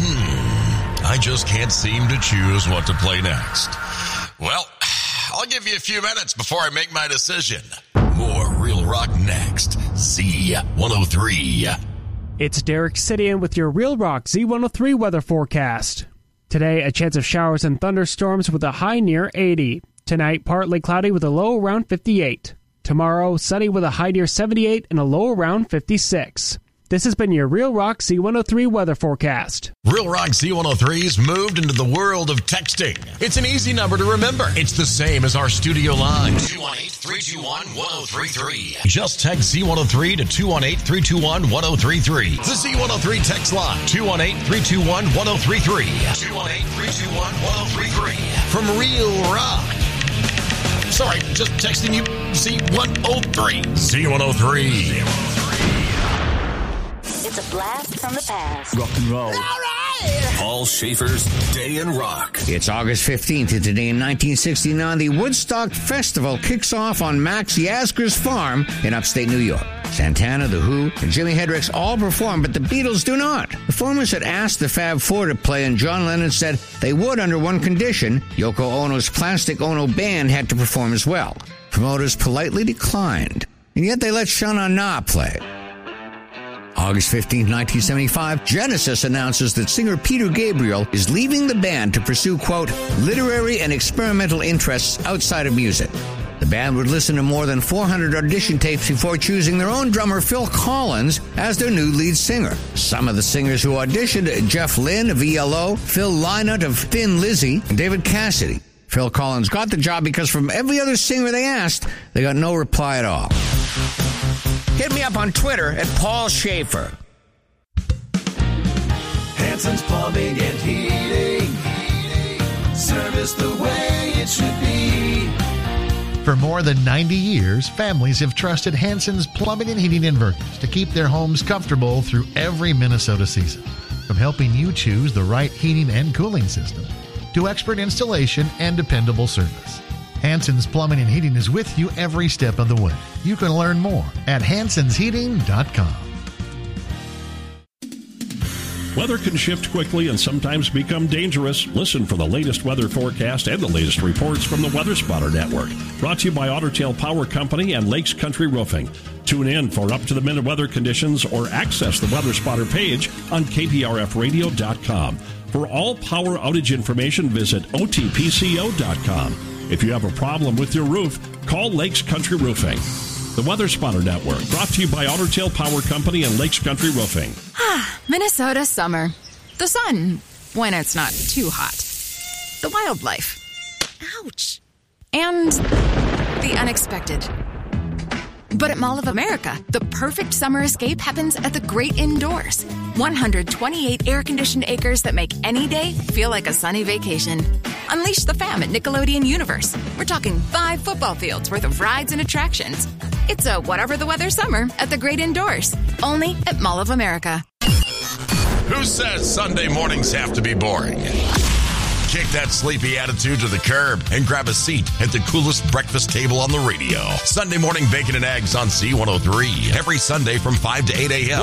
I just can't seem to choose what to play next. Well, I'll give you a few minutes before I make my decision. More Real Rock next. Z103. It's Derek Sidian with your Real Rock Z103 weather forecast. Today, a chance of showers and thunderstorms with a high near 80. Tonight, partly cloudy with a low around 58. Tomorrow, sunny with a high near 78 and a low around 56. This has been your Real Rock Z103 weather forecast. Real Rock Z103's moved into the world of texting. It's an easy number to remember. It's the same as our studio line. 218-321-1033. Just text Z103 to 218-321-1033. The Z103 text line. 218-321-1033. 218-321-1033. From Real Rock. Sorry, just texting you Z103. Z103. It's a blast from the past. Rock and roll. All right! Paul Schaefer's Day in Rock. It's August 15th, and today in 1969, the Woodstock Festival kicks off on Max Yasgur's farm in upstate New York. Santana, The Who, and Jimi Hendrix all perform, but the Beatles do not. Performers had asked the Fab Four to play, and John Lennon said they would under one condition: Yoko Ono's Plastic Ono Band had to perform as well. Promoters politely declined, and yet they let Shana Na play. August 15, 1975, Genesis announces that singer Peter Gabriel is leaving the band to pursue, quote, literary and experimental interests outside of music. The band would listen to more than 400 audition tapes before choosing their own drummer, Phil Collins, as their new lead singer. Some of the singers who auditioned: Jeff Lynne of ELO, Phil Lynott of Thin Lizzy, and David Cassidy. Phil Collins got the job because from every other singer they asked, they got no reply at all. Hit me up on Twitter at Paul Schaefer. Hanson's Plumbing and Heating. Service the way it should be. For more than 90 years, families have trusted Hanson's Plumbing and Heating Inverters to keep their homes comfortable through every Minnesota season. From helping you choose the right heating and cooling system to expert installation and dependable service, Hanson's Plumbing and Heating is with you every step of the way. You can learn more at hansonsheating.com. Weather can shift quickly and sometimes become dangerous. Listen for the latest weather forecast and the latest reports from the Weather Spotter Network. Brought to you by Otter Tail Power Company and Lakes Country Roofing. Tune in for up-to-the-minute weather conditions or access the Weather Spotter page on kprfradio.com. For all power outage information, visit otpco.com. If you have a problem with your roof, call Lakes Country Roofing. The Weather Spotter Network, brought to you by Otter Tail Power Company and Lakes Country Roofing. Minnesota summer. The sun, when it's not too hot. The wildlife. Ouch. And the unexpected. But at Mall of America, the perfect summer escape happens at the Great Indoors. 128 air-conditioned acres that make any day feel like a sunny vacation. Unleash the fam at Nickelodeon Universe. We're talking 5 football fields worth of rides and attractions. It's a whatever the weather summer at the Great Indoors. Only at Mall of America. Who says Sunday mornings have to be boring? Kick that sleepy attitude to the curb and grab a seat at the coolest breakfast table on the radio. Sunday morning bacon and eggs on C103. Every Sunday from 5 to 8 a.m.